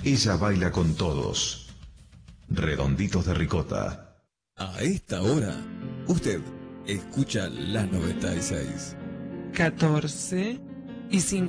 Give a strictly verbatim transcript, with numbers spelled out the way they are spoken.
Ella baila con todos. Redonditos de ricota. A esta hora, usted escucha la noventa y seis. catorce y cincuenta.